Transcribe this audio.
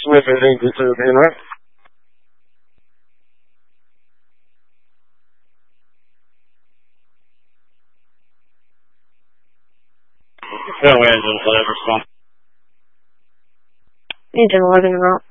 Smith and Danger to again, right? Fairway engine, whatever, response. Engine 11 route.